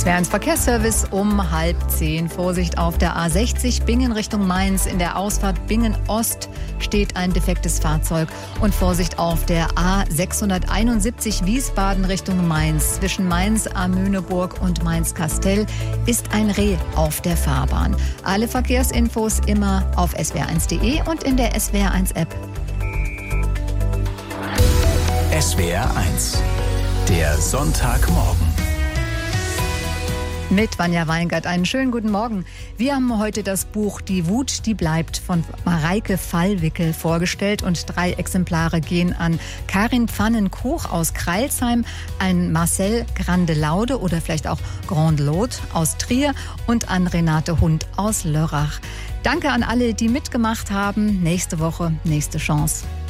SWR 1 Verkehrsservice um 9:30. Vorsicht auf der A60 Bingen Richtung Mainz. In der Ausfahrt Bingen Ost steht ein defektes Fahrzeug. Und Vorsicht auf der A671 Wiesbaden Richtung Mainz. Zwischen Mainz-Amöneburg und Mainz-Kastel ist ein Reh auf der Fahrbahn. Alle Verkehrsinfos immer auf swr1.de und in der SWR1 App. SWR 1, der Sonntagmorgen. Mit Vanja Weingart. Einen schönen guten Morgen. Wir haben heute das Buch Die Wut, die bleibt von Mareike Fallwickel vorgestellt und 3 Exemplare gehen an Karin Pfannen-Koch aus Crailsheim, an Marcel Grandelaude oder vielleicht auch Grandelot aus Trier und an Renate Hund aus Lörrach. Danke an alle, die mitgemacht haben. Nächste Woche, nächste Chance.